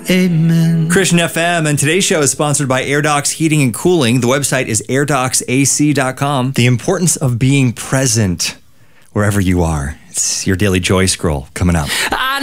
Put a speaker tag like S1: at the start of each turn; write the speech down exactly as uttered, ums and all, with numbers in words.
S1: Amen.
S2: Christian F M, and today's show is sponsored by AirDocs Heating and Cooling. The website is air docs a c dot com. The importance of being present wherever you are. It's your Daily Joy Scroll coming up.